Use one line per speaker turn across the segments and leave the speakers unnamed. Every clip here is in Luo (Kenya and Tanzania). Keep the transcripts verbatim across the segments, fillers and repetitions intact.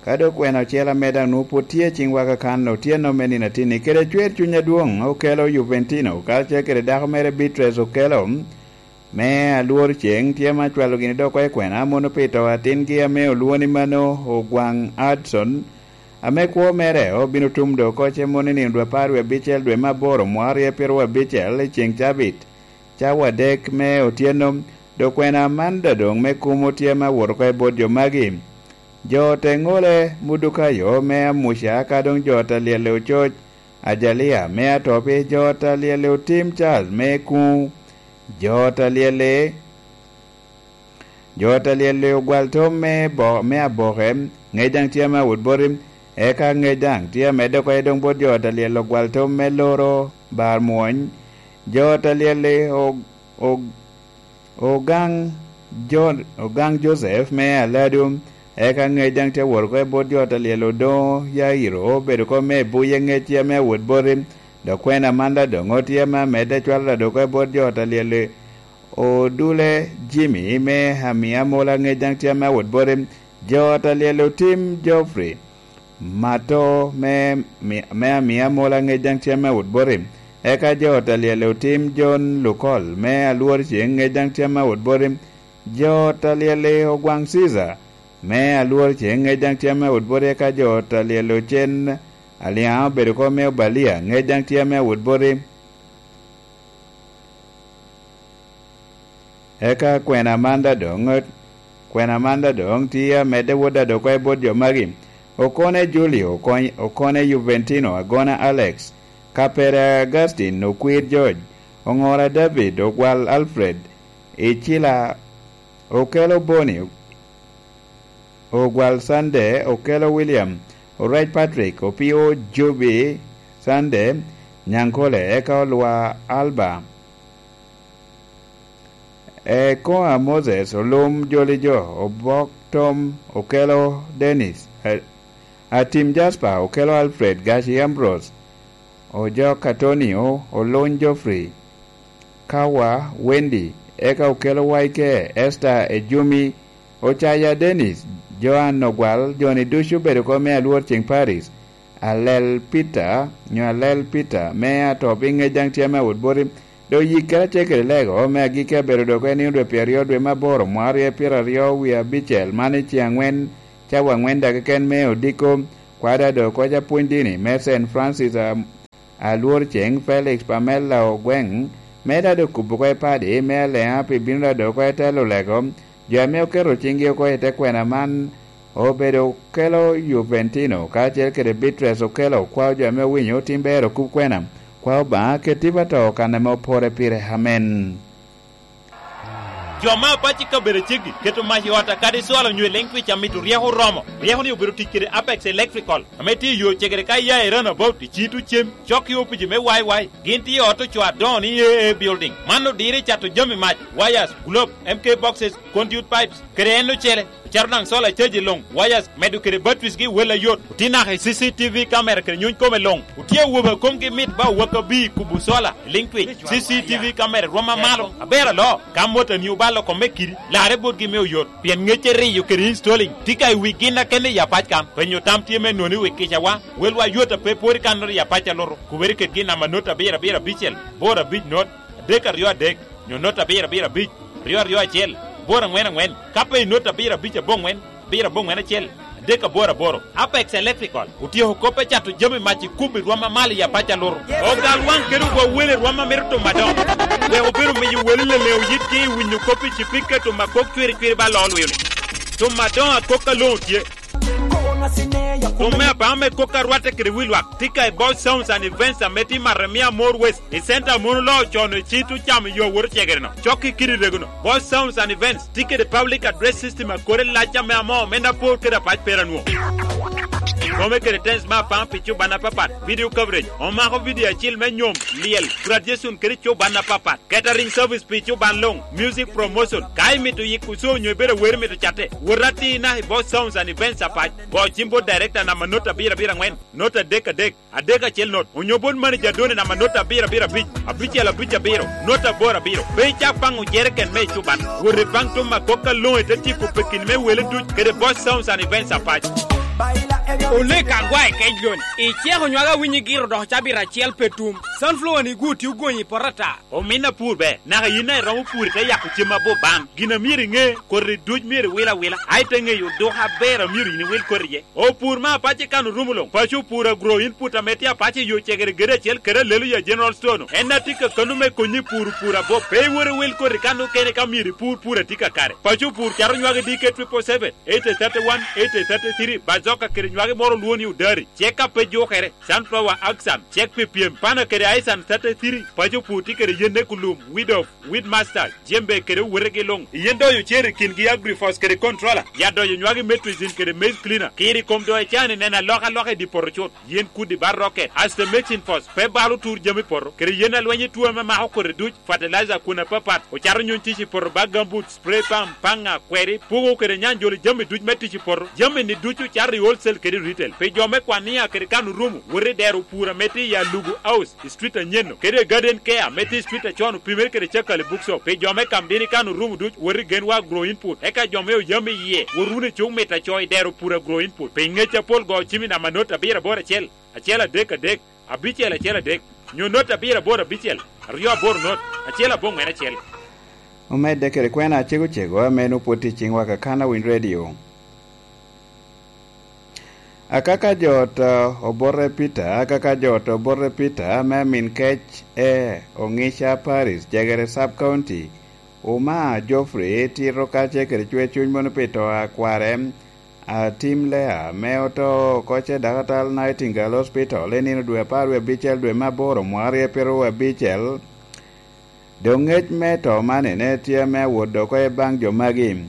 kado kweno chiela meda nu putie chingwa ka kan no tie no menina tini kere chwer chunya duong okelo Juventino kalche kere dako mere Beatrice okelo me aluor cheng tie ma chwalo gini doko e kwena mono pito atin gi ame oluoni mano ogwang Adson ame kuo mere obino tum doko che moni ni ndwe paru e bichel dwe maboro mwari e piru e bichel cheng chabit chawa dek me otieno do kwena manda dong me kumo tie ma wor ko e bodjo magi jo tengole muduka yo me amusha kadong jo taliele uchoch ajalia me atopi jo taliele utim Charles me ku jo taliele jo taliele ugwaltom me bo me abohem ngejang tie ma wudborim eka ngejang tie me do ko edong bod jo taliele ugwaltom me loro bar muony jo taliele og og ogang John ogang Joseph me aladum eka ngejang te wor ko bod jo taliele do yairo bedo ko me buye ngetie me wudborim do kwena manda do ngotie ma mede chwala do ko bod jo taliele o dule Jimmy me hamia mola ngejang tie ma wudborim jo taliele Tim Geoffrey mato me me hamia mola ngejang tie ma wudborim eka jo taliele Tim John Lukol me aluor cheng ngejang tie ma wudborim jo taliele ogwang Caesar me aluor cheng ngejang tie ma wudborim eka jo taliele chen alia bedo ko me balia ngejang tie ma wudborim eka kwena manda dong kwena manda dong tia mede woda do ko bod jo magi okone Julio okone Juventino agona Alex Kapera Agustin no Queer George ongora David ogwal Alfred ichila okelo Boni ogwal Sunday okelo William Alright Patrick opio Joby Sunday nyankole eka olwa Alba eko a Moses olum Jolijo obok Tom okelo Dennis a, a Tim Jasper okelo Alfred Gashi Ambrose ojo Katonio olon Geoffrey Kawa Wendy eka okelo Waike Esther Ejumi ochaya Dennis Joan Nogwal Johnny Dushu bedo ko me aluor cheng Paris Alel Peter nyo Alel Peter me atopi ngejang tie ma wudborim do yikera chekere lego me agike bedo do ko ni dwe perio dwe maboro mwari e pira rio wi abichel mane chiangwen chawa ngwenda ken me odiko kwada do ko ja puindini me Saint Francis a aluor cheng Felix Pamela ogweng meda do kubuko e padi me le api binra do ko telo lego jame okero chingi ko ete kwena man obedo kelo Juventino kachel kede Beatrice okelo kwa jame winyo timbero kukwena kwa ba ketiba to kana mo pore pire amen
joma pachi ka bere chigi keto maji wata kadi swalo nywe lengwi chamitu rieho romo rieho ni obedo tikire Apex Electrical ameti yo chegere kai ya erana bout chitu chem choki opiji me wai wai ginti auto chwa doni e building mano dire chato jami mach wires globe M K boxes conduit pipes kreno chele charnang sola cheji long wires medu kere batwis gi wela yot tina he C C T V camera kere nyun kome long utie woba komgi mit ba waka bi kubu sola linkwi C C T V camera roma malo abera lo kamota ni ubalo ko mekiri lare bod gi mew yot pien ngechere yu kere installing tika wigina kene ya pachkam penyo tamtie me noni wikisha wa welwa yota pe pori kanor ya pacha loro kuberi ke gina manota bera bera bichel bora bich not deka rio dek nyo nota bera bera bich rio rio chel bora ngwen ngwen kape nota bera bicha bongwen bera bongwen chel deka bora boro Apex Electrical utio kope chatu jami machi kubi rwama mali ya pacha loro ogal wan keru go wele rwama merto madon we oberu me wele le yitki winyu kopi chipika to makok twiri twiri ba lol wele to madon akoka lontie Ome apame koka ruate kriwilwa tika e boss sounds and events ameti maremia more west e center monulo chono chitu cham yo wor chegerno choki kiri regono boss sounds and events tika the public address system akore lacha me amo menda por kera pach peranu Come kere tens ma pam pichu bana papat video coverage on ma ko video chil me nyom liel graduation kere chu bana papat catering service pichu ban long music promotion kai mi to yikuso nyo bere wer mi to chate worati na boss sounds and events apat bo chimbo director na manota bira bira ngwen nota deka dek adeka chel not onyobon manager doni na manota bira bira bich abicha la bicha biro nota bora biro be cha pangu jerken me chu ban wor pang to ma koka lo etati ko pekin me wele du kere boss sounds and events apat
Ole kangwa ekedlon e chego nywaga winyi giro do chabira chiel petum sunflower ni guti ugonyi porata
o mina purbe na yina ro pur te yaku chima bo bam gina miri nge korri duj miri wila wila ai tenge yu do ha bera miri ni wil korrie o pur ma pache kanu rumulong pachu pura grow input ametia pache yu chegere gere chel kere lelu ya general store enna tika kanu me konyi pur pura bo pe wore wil korri kanu kene kamiri pur pura tika kare pachu pur charo nywaga dike triple seven eight three one eight three three bazoka kere nywaga moro luoni udari check up jo kere sunflower axam check ppm pana kere aisan thirty-three pacho puti kere yende kulum weed of weed master jembe kere werege long yendo yo chere kingi agrifos kere controller yado yo nywagi metrizin kere maize cleaner kiri komdo e chane nena loka loka di porchot yen kudi bar rocket as the machine force pe balu tour jemi porro kere yena lwenye tuwa ma ma ko reduce fertilizer kuna papat o charo nyon tichi porro bagambut spray pam panga query pugo kere nyanjoli jemi duj metichi porro jemi ni duchu chari wholesale kere retail pe jome kwania kere kanu rumu wore deru pura meti ya lugu house street nyeno kere garden care meti street chonu primer kere chakale bookshop pe jome kamdini kanu rumu duch wore genwa grow input eka jome yome ye worune chung meta choy deru pura grow input pe ngecha pol go chimi na manota bira bora chel achela dek dek abichela chela dek nyo nota bira bora bichel rio bor not achela bong mena chel
umede kere kwena chego chego menu poti chingwa kakana win radio akaka jot uh, obore Peter akaka jot obore Peter me min kech e ongisha Paris jegere sub county uma Joffrey tiro kache kere chwe chuny mono pito akware a team lea me oto koche Dakatal Nightingale Hospital enino dwe parwe bichel dwe maboro mwari pero we bichel dongech meto mane ne tie me wodo ko e bang jo magim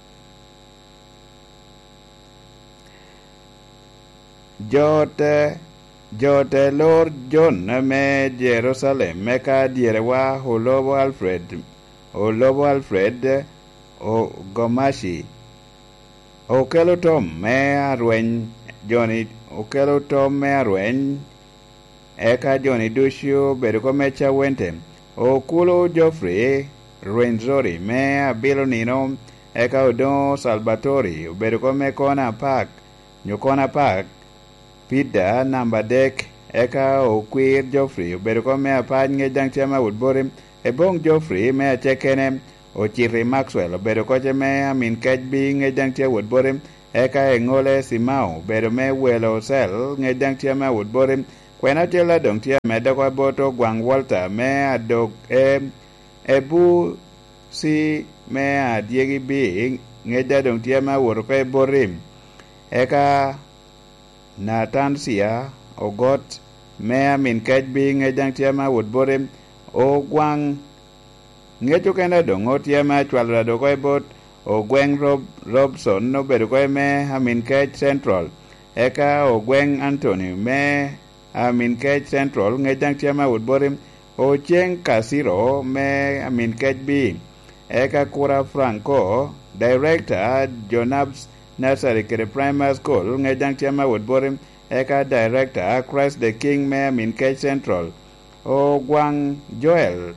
jote jote Lord John me Jerusalem me ka diere wa Holobo Alfred Holobo Alfred o Gomashi okelo tom me arwen Johnny okelo tom me arwen eka Johnny Dushio bedo ko mecha wente okulo Joffrey Renzori me abilo nino eka Odon Salvatori bedo ko me kona park nyokona park Pida namba dek eka okwir Joffrey bedo ko me apad nge jang chama Woodbury e bong Joffrey me achekene o chiri Maxwell bedo ko me amin kech bi nge jang tia Woodbury eka e ngole Simao bedo me welo sel nge jang chama Woodbury kwena tela dong tia me doko boto gwang Walter me adok e ebu si me adiegi bi nge jadong tia ma woro ko e borim eka na tansia ogot mea min kech bi nge jang tiama Woodbury o gwang ngecho kenda dongo tiama chwalra do ko bot o gweng Rob Robson no bedo ko me amin kech Central eka o gweng Anthony me amin kech Central nge jang tiama Woodbury o cheng Kasiro me amin kech bi eka Kura Franco director Jonabs Nursery kere primary school nge jang tiama Woodbury eka director Christ the King me min kech Central o gwang Joel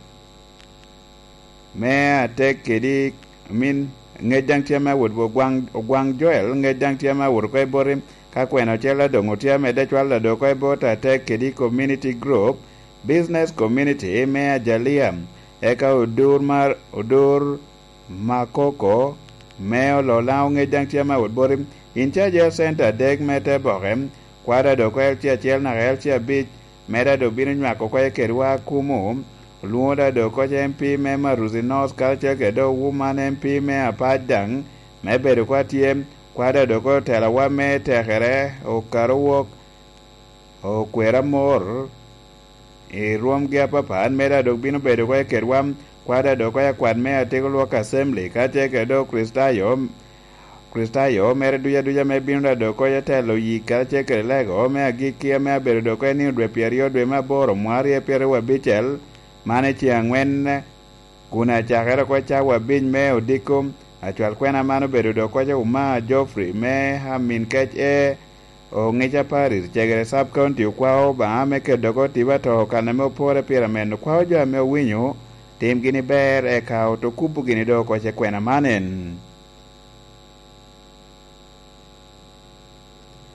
me atek kedi min nge jang tiama Woodbury gwang gwang Joel nge jang tiama Woodbury ka kweno chela dongo tiama de chwala do ko bota atek kedi community group business community me ajalia eka odur mar odur makoko meo lo lao nge jang tiama Woodbury in charge center deg mete bohem kwada do ko elchi achiel na elchi abich mera do bino nywako ko ekerwa kumu luoda do ko M P me Maruzi North Culture ke do woman M P me apadang me bedo kwa tiem kwada do ko tela wa me tekere o karuok o kwera mor e ruom ge papan mera do bino bedo ko ekerwa kwada do ko kwad me atego lo assembly ka teke do Kristayo Kristayo mere duya duya me bino do ko yetelo yi ka teke lego me agikia me bedo do ko ni dwe pierio dwe maboro mwari e piero wa bichel mane chi angwen kuna chakera ko chawa bin me odikum achwal kwena mano bedo do ko uma Joffrey me amin kech e o ngecha Paris chegere sub county kwao ba ame ke do ko tiba to kana me pore pyramid kwao jo me winyo tim gini ber e kao to kubu gini do ko che kwena manen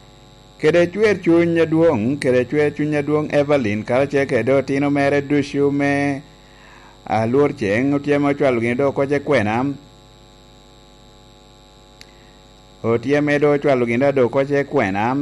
kede chwer chuny nyaduong kede chwer chuny nyaduong Evelyn karache kedo tino mere dushu me aluor cheng otiemo chwalo gindo koche kwena otieme do chwalo gindo do koche kwena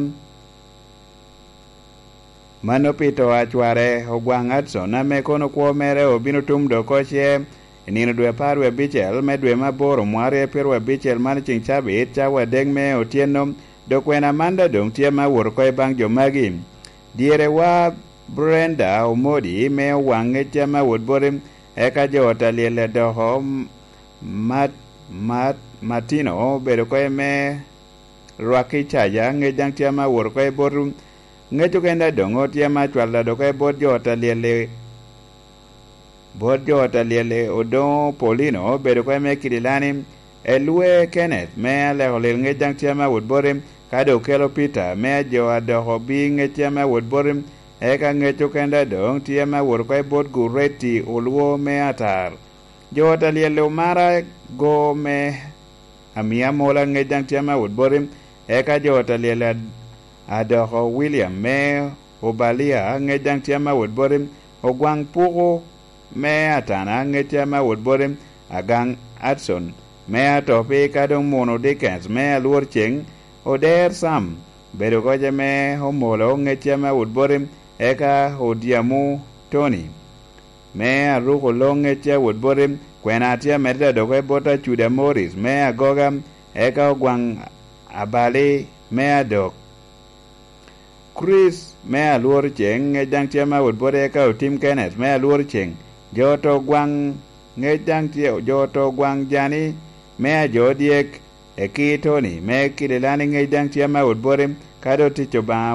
mano pito achware ogwang Hudson ame kono kwo mere obino tum do koche nino dwe parwe bichel me dwe maboro mware pirwe bichel man ching chabit chawa deng me otieno do kwena manda dong tiema wor koy bang jomagi diere wa Brenda Omodi me wange tiema wod borim eka jota liele doho mat mat matino bedo koy me rwaki chaya nge jang tiema wor koy borum nge jokenda dongo tiema chwalda do koy bod jota liele bod jota liele odo Polino bedo koy me Kidilani elwe Kenneth me ale olil nge jang tiema wod borim kado kelo Peter me jo adoho bi nge tiema wod borim eka nge chokenda dong tiema wor koy bod gureti ulwo me atar jota liele mara go me amia mola nge jang tiema wod borim eka jota liele adoho William me obalia nge jang tiema wod borim ogwang pugo me atana nge tiema wod borim agang Hudson me atopi kadong mono Dickens me aluor cheng oder Sam bedo koje me homolo nge tiema wod borim eka odiamu Tony me aruko longe tia wod borim kwena tia merda doke bota chuda Morris me agoga eka ogwang abali me adok Chris me aluor cheng nge jang tia ma wod bore eka otim Kenneth me aluor cheng joto gwang nge jang tia joto gwang jani me ajodiek eki Tony me Kidilani nge jang tia ma wod borim kado ticho ba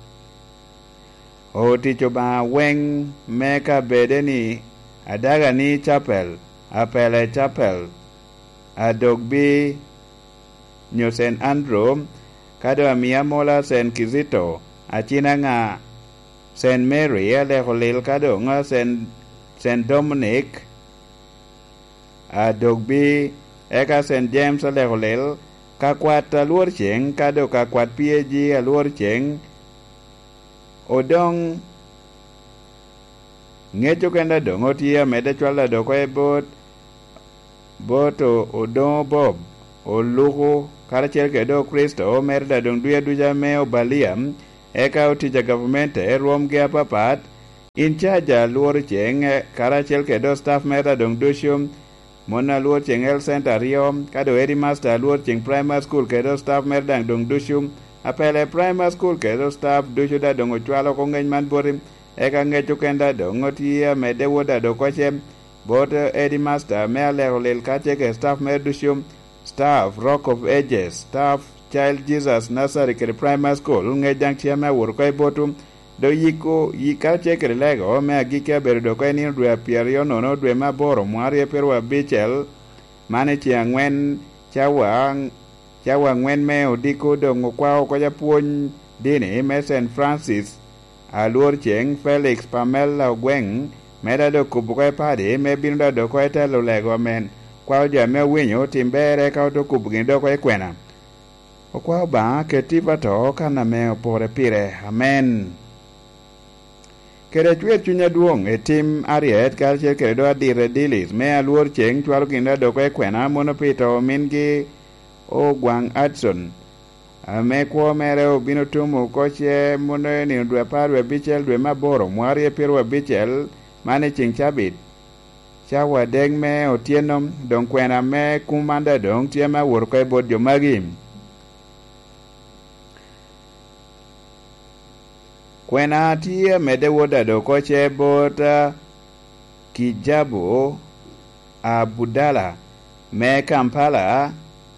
o ticho ba weng meka bedeni adaga ni chapel apele chapel adogbi nyo Saint Andrew kado amia mola Saint Kizito achina nga Saint Mary ale holil kado nga Saint Saint Dominic adogbi eka Saint James ale holil kakwat aluor cheng kado kakwat P A G aluor cheng odong ngecho kenda dongo tia mede chwala do koy bot boto odong Bob olugo karachel ke do Kristo merda dong duya duja me obaliam eka otija government e rom ge papat in charge luor cheng karachel ke do staff merda dong dushum mona luor cheng el center riom kado eri master luor cheng primary school ke do staff merda dong dushum apele primary school ke do staff dushu da dongo chwalo ko ngeny man borim eka ngecho kenda dongo tia mede woda do koche bot edi master me ale olel kache ke staff mer dushum staff Rock of Ages staff Child Jesus Nursery ke primary school nge jang tia me wor koy botum do yiko yika che ke lego me agike ber do koy ni dwe pierio no no dwe maboro mwari perwa bichel mane chi angwen chawang chawa ngwen me odiko dongo kwao ko japuonj dini me Saint Francis aluor cheng Felix Pamela Gweng meda do kubuko padi me bindo do ko telo lego men kwao ja me winyo timbere ka to kubugi do ko kwena o kwao ba ke tibato kana me opore pire amen kere chwe chunya duong e tim ariet kar che kere do adire dilis me aluor cheng chwalo kinda do ko kwena mono pito mingi o gwang Hudson ame kwo mere obino tumu koche mono ni dwe parwe bichel dwe maboro mwari pirwe bichel mane ching chabit chawa deng me otienom don kwena me kumanda dong tiema wor koy bod jomagi kwena tie mede woda do koche bota Kijabu Abudala me Kampala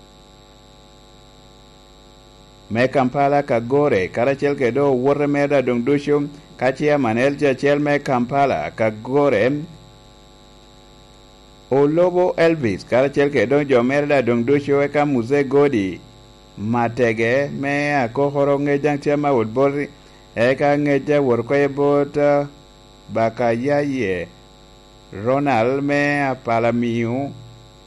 me Kampala Kagore karachel ke do worre meda dong dushum kachia manel chel me Kampala Kagore Olobo Elvis karachel ke do jo merda dong dushu eka muze godi matege me akohoro ngejang chema wodbori eka ngeja workoe bota bakayaye Ronald me apalamiu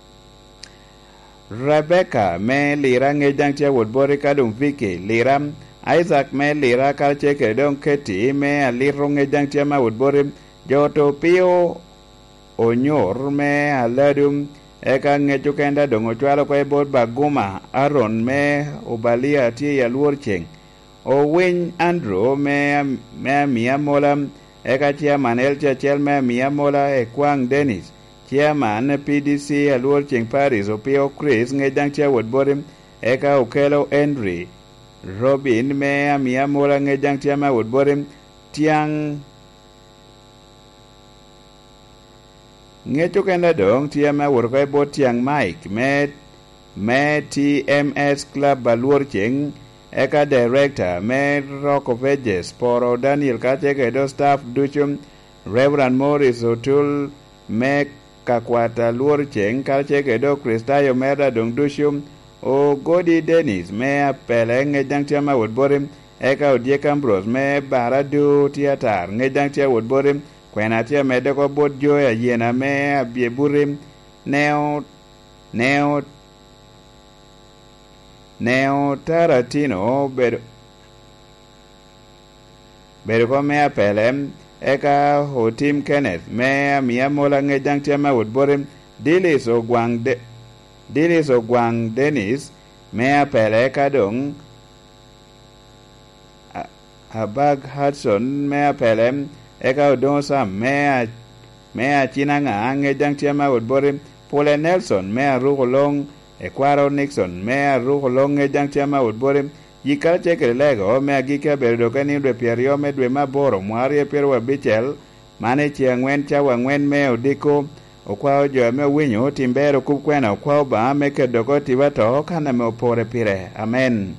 Rebecca me lira ngejang che wodbori kadum Vicky liram Isaac me lira karche ke don keti me aliro ngejang tiama udborim joto pio onyor me aladum eka ngechu kenda dongo chwalo kwa bot baguma Aaron me ubalia tie ya luor cheng o win Andrew me me miamola eka chairman elcha chel me miamola e kwang Dennis chairman P D C aluor cheng Paris o pio Chris ngejang chia udborim eka ukelo Henry Robin me miamola ngejang tiama udborim tiang ngecho kenda dong tiama urkai bot tiang Mike me me T M S Club baluor cheng eka director me Rock of Ages poro Daniel kache ke do staff duchum Reverend Morris O'Toole me kakwata luor cheng kache ke do Kristayo merda dong duchum o Godi Dennis me apele ngejang tiama udborim eka Odiek Ambrose me baradu tiatar ngejang tiama udborim kwena tia mede ko bot joya yena me abieburim neo neo neo taratino ber ber ko me apelem eka Hotim Kenneth me miamola ngejang tia ma udborim Dilis Ogwang de Dilis Ogwang Dennis me apele ka dong Abag Hudson me apelem eka odong sam mea mea china nga ngejang tiama udborim Pole Nelson mea rukolong ekwaro Nixon mea rukolong ngejang tiama udborim yikal chekere lego mea gika berdo kani dwe pierio me dwe maboro mwari piero wabichel mane chia ngwen chawa ngwen mea udiko okwao jo me winyo timbero kupkwena okwao ba me kedoko tiwato kana me opore pire amen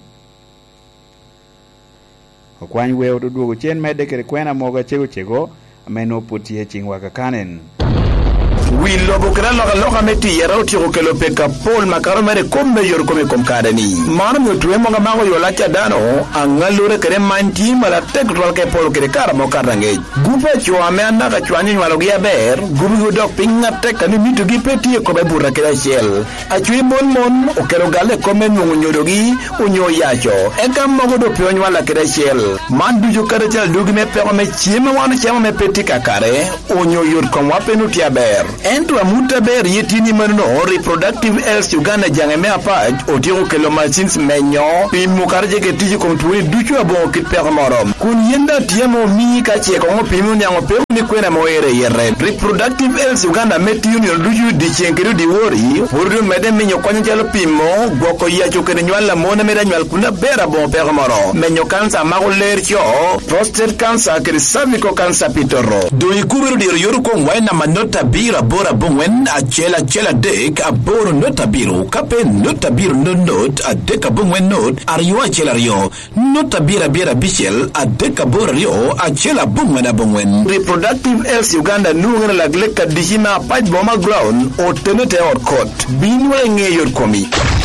okwany weo to duogo chien mede kere kwena moga chego chego ameno putie chingwa kakanen
wi lobo kera loka loka meti yero tiko kelo peka pol makaro mere kombe yor kome komkadani mano myo tuwe monga mango yolacha dano angalure kere manti mala tek rolke pol kere kara mokarange gupa chua me anaka chua nyi nwalo gia ber gubi hudok pinga teka ni mitu gipeti kobe burra kera shell achui mon mon o kero gale kome nyungu nyodogi unyo yacho eka mogo do pio nywala kera shell man dujo kare chal dugi me peko me chiema wana chiema me peti kakare unyo yor komwa penutia ber Ento amuta ber yetini manuno reproductive health Uganda jangeme apaj otiro kelo machines menyo pimu karje ke tiji komtuwe duchu abongo kit peko morom kun yenda tiemo mi kache kongo pimu nyango peko ni kwena moere yere reproductive health Uganda meti union duchu di chenkeru di wori hurdu mede minyo kwanya jalo pimo gwoko ya chokene nywala mona meda nywal kuna bera bongo peko moro menyo kansa mago lercho prostate cancer kiri cervical cancer pitoro do ikubero di yoru ko mwaina manota bira bora bongwen a chela chela dek a boro nota biro kape nota biro no not a deka bongwen not ariyo a chela rio nota bira bira bichel a deka bora rio a chela bongwen a bongwen reproductive health Uganda nungena lagleka dishima paj boma ground o tenete or court binwa nge yor komi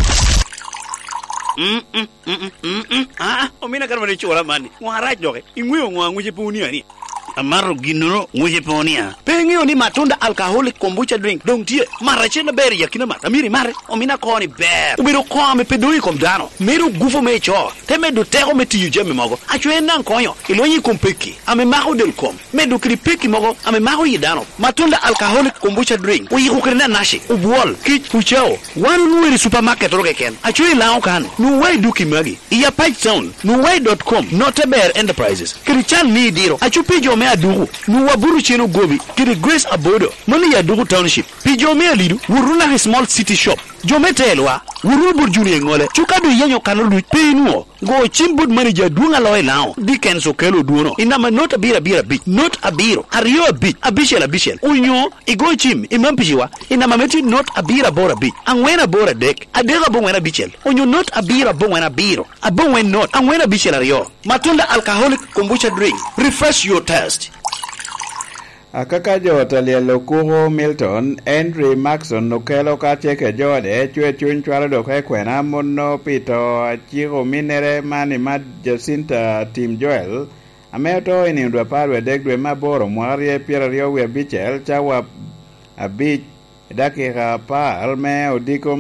Mm mm mm mm mm ah omina karma ni chola mani ngwaraj doge ingwe ngwangu jepuni ani amaro ginoro nguje ponia pengi oni matunda alcoholic kombucha drink dong tie mara chena beri yakina mata miri mare omina koni ber ubiro kome pedui kom dano meru gufo mecho teme do tego meti jeme mogo achwe nan konyo ilonyi kompeki ame maho del kom medu kripeki mogo ame maho yidano matunda alcoholic kombucha drink uyi kukrena nashi ubwol kich puchao wan nuiri supermarket roge ken achwe lao kan nuwai duki magi iya page town nuwai dot com noteber enterprises krichan ni diro achupi jo me adugu nuwa buru cheno gobi kiri Grace Abodo mani ya dugu township pijo me alidu wuruna his small city shop jometelwa wurul burjuni ngole chukadu yenyo kanolu penuo go chimbud manager duanga loy lao diken so kelo duono inama not bira bira bit not abiro ariyo bit abishel abishel unyo igo chim imampijiwa inama meti not abira bora bit angwena bora dek adega bongwena bichel unyo not abira bongwena biro abongwen not angwena bichel ariyo matunda alcoholic kombucha drink refresh your taste.
Akaka jota lielo kuho Milton Henry Maxon nokelo kache ke jode chwe chun chwalo do kwe kwena mono pito achiro minere mani mad Jacinta Tim Joel ameto ini ndwa parwe degwe maboro mwarie piera rio we bichel chawa abich dakika par me odikom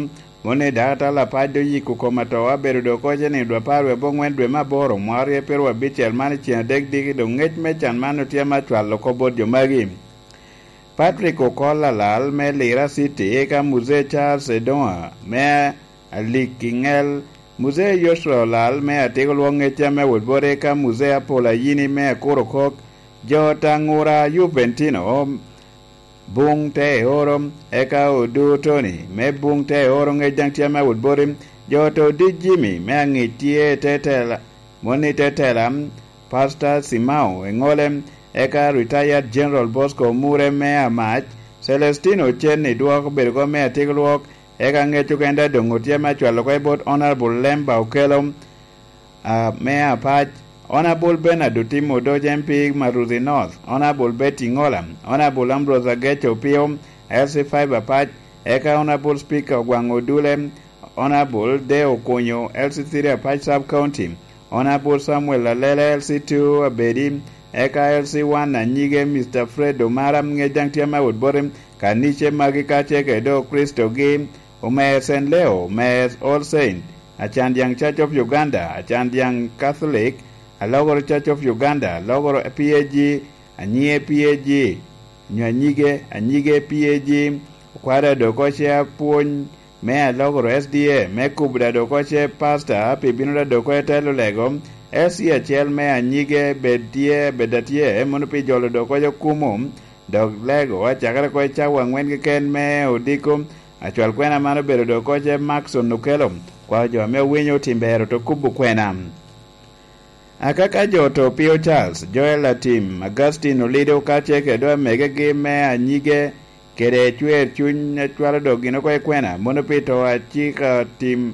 mone data la pado yiku komatoa bedo do koje ni dwa parwe bongwen dwe maboro mwari perwa bichel mani chien dek digi do ngech mechan mano tia machwalo kobod jomagi. Patrick Okola lal me Lira City eka Muse Charles Edonga me Alikingel Muse Yoshua lal me atigol wongetia me Woodbore eka Muse Apola Yini me Kurokok Jota Ngura Juventino Bung te orom eka Odu Tony me bung te orom ngejangtia me Woodbore Joto di Jimmy me angitie tetela moni tetela Pastor Simao engolem eka retired General Bosco Mure mea mach Celestino Chenni duok bergo mea tigluok eka ngechu kenda dongotia machwalo kwa bot Honorable Lemba Okelom uh, mea pach Honorable Bernardo Timo Dojem Pig Maruzi North Honorable Betty Ngolam Honorable Ambrose Agecho Pio L C five pach eka Honorable Speaker Gwango Dule Honorable Deo Konyo L C three pach Sub County Honorable Samuel Lalele L C two Abedi eka L C one na nyige Mister Fred Omara ngejang tiama Woodbore kaniche magika cheke do Kristo gi ume Saint Leo me All Saint Achandiang Church of Uganda Achandiang Catholic Alogoro Church of Uganda Logoro P A G anyie P A G nyanyige anyige P A G kwara do koche puony me Alogoro S D A me kubda do koche pastor pibino do koche telo lego esi achiel me anyige bedie bedatie monopi jolo do kojo kumum dog lego achakara ko chawa ngwen ke ken me odiko achwal kwena mano bedo do koje Maxon Nukelo kwa jo me winyo timbero to kubu kwena akaka joto Pio Charles Joel Latim Augustine Olido kacheke do mege gi me anyige kere chwer chuny chwalo do gino ko kwena monopi to achika tim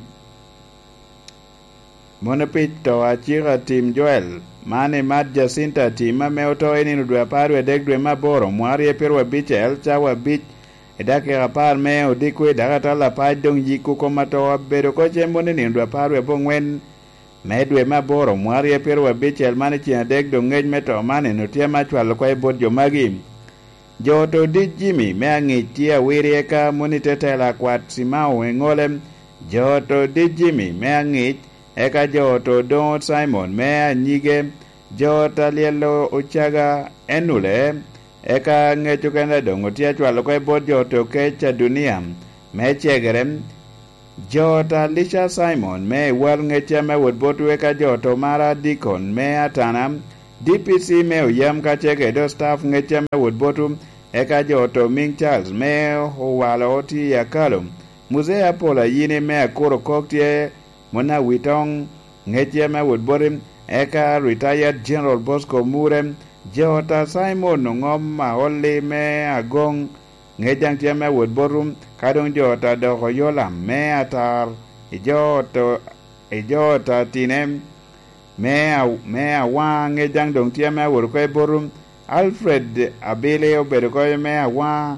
Monopito achira tim Joel mane mad Jacinta tim me oto eni dwe parwe dek dwe maboro mwari e perwa biche el chawa bich edake rapar me odikwe dakata la padong yiku komato bedo koche mbone ni dwe parwe bongwen me dwe maboro mwari e perwa biche el mane china dek do ngej meto mane notia machwalo kwa ibod jomagi joto di Jimmy me angitia wiri eka monitetela kwat Simao engolem joto di Jimmy me angit eka joto Don Simon me nyige jota lielo uchaga enule eka ngechu kenda dongo tia chwalo kwa bod joto kecha dunia me chegerem jota Lisha Simon me wal ngecha me wodbotu eka joto Mara Deacon me atana D P C me uyam ka chege do staff ngecha me wodbotu eka joto Ming Charles me walo oti yakalo Muse Apola Yini me akoro koktie Mona Witong ngeche me Woodbore eka retired General Bosco Mure jota Simon ngom maoli me agong ngejang tia me Woodbore kadong jota do yola me atar ijoto ijota tinem me me awa ngejang dong tia me Woodbore Alfred Abele obedo me awa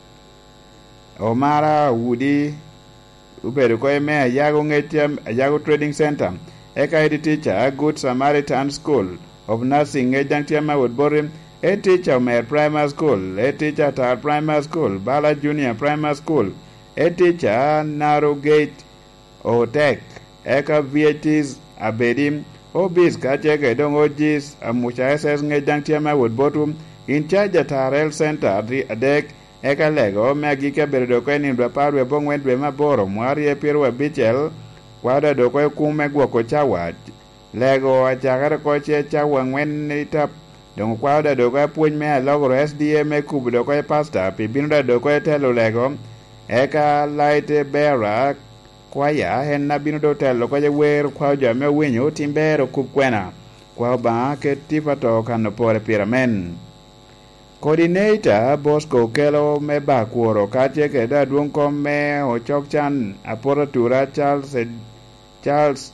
Omara Woody ubedo ko me ayago ngetiam ayago trading center eka edi teacher Good Samaritan School of Nursing ngejang tiama Woodbore e teacher me primary school e teacher tar primary school Bala Junior Primary School e teacher Narrow Gate Otek eka V H Ts abedim obis kacheke dong ojis amucha S S ngejang tiama Woodbore in charge tar health center adek eka lego me agike bedo ko ni dwa parwe bongwen dwe maboro mwari e pirwa bichel kwada do ko kume gwoko chawa lego achakara ko che chawa ngwen ni tap dong kwada do ko puny me logo S D A me kubu do ko pastor pibino do ko telo lego eka light bearer kwaya hen na bino do telo ko je wer kwa jo me winyo timbero kub kwena kwa ba ke tifato kano pore piramen Coordinator Bosco Kelo me bakworo kache ke da duong kom me ochok chan apora tura Charles ed, Charles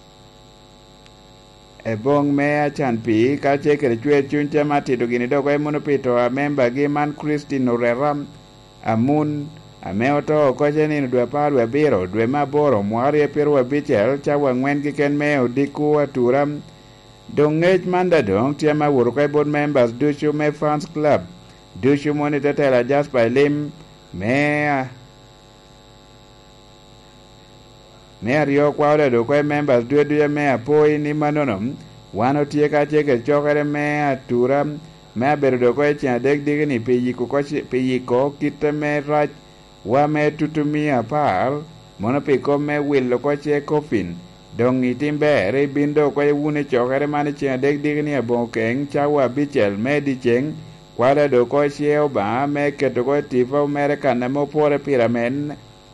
ebong me achan pi kache ke chwe chunche mati do gini do ko monopito a member gi man Christine Oreram amun a me oto ko je ni dwe par we biro dwe maboro mwari e pirwa bichel chawa ngwen gi ken me odiku aturam dongej manda dong tiama wuro ko board members dushu me fans club Dushu monitor tela just by lim me me ario kwa da do ko members dwe dwe me apoi ni manonom wano tie ka tie ke chokere me atura me abedo do ko tia dek dik ni piji ko piji ko kite me rach wa me tutumi apar mono pe ko me wil ko che kofin dong itimbe re bindo ko wune chokere mane tia dek dik ni abokeng chawa bichel me di cheng kwada do ko che ba me ke to ko tifo america na mo pore piramen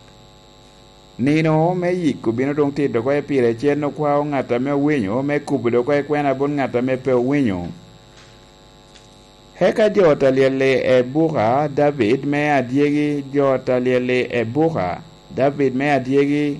nino me yiku bino dong ti do ko pire chen no kwa ngata me winyo me kubu do ko kwena bon ngata me pe winyo heka jota liele e buha David me adiegi jota liele e buha David me adiegi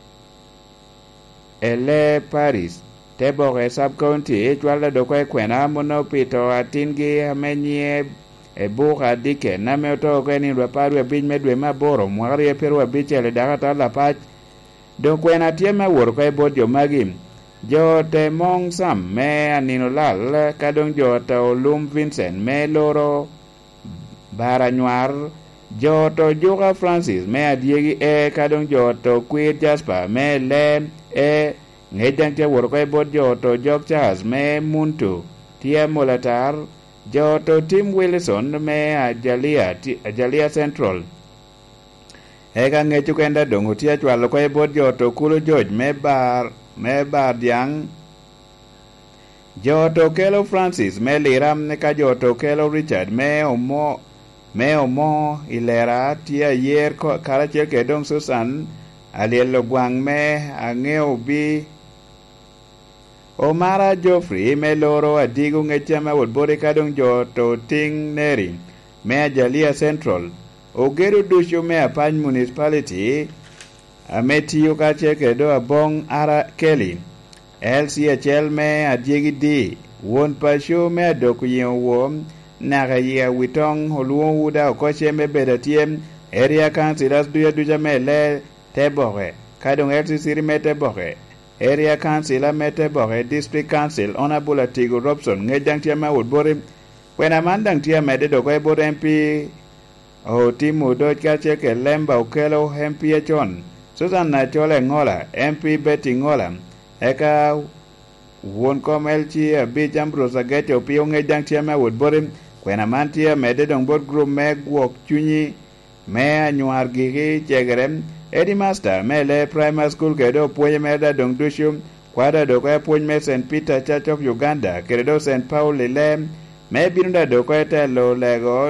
ele Paris tebo sub county chwala do ko kwena mono pito atingi amenye e buha dike na me to ko ni ro paru bin medwe maboro mwari e peru bichele dagata la pach do kwena tie me wor ko e bodio magim jote mong sam me anino lal kadong jota olum Vincent me loro baranyar joto Juga Francis me adiegi e kadong joto Queen Jasper me len e ngejang te wor ko e bod joto Jok Charles me muntu tie molatar joto Tim Wilson me ajalia ajalia Central eka ngechu kenda dongo tie chwalo ko e bod joto Kulo George me bar me bar diang joto Kelo Francis me liram ne ka joto Kelo Richard me omo me omo ilera tia yer ko karache ke dong Susan alielo gwang me angeo bi Omara Joffrey me loro adigu ngechama wod bore kadong joto Ting Neri me ajalia Central Ogeru dushu me apany municipality ametiyo ka cheke do abong ara Kelly L C H L me adiegi di won pasho me adoku yen wom naga ye witong holuon wuda okoche me bedatiem area councilors duya duja me le teboge kadong L C C me teboge area councilor me teboge district council onabula Tigo Robson ngejang tiama wodbore kwena mandang tiama de do ko ebore M P o timu do ka cheke lemba okelo M P echon Susan na chole ngola M P Betty ngola eka won komelchi abi Ambrose Agete opio ngejang tiama wodbore kwena mantia mede dong bot group me gwok chunyi me anyuar gigi chegerem Eddie Master me le primary school kedo puonj meda dong dushum kwada do ko puonj me Saint Peter Church of Uganda kedo Saint Paul le me binda do ko telo lego